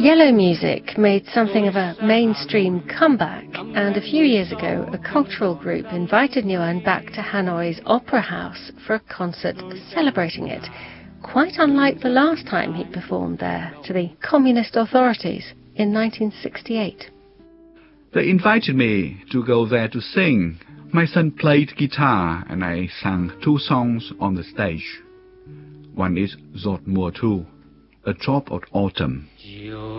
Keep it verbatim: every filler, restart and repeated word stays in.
Yellow music made something of a mainstream comeback, and a few years ago a cultural group invited Nguyen back to Hanoi's Opera House for a concert celebrating it, quite unlike the last time he performed there to the communist authorities in nineteen sixty-eight. They invited me to go there to sing. My son played guitar and I sang two songs on the stage. One is Giọt mùa thu, A Drop of Autumn.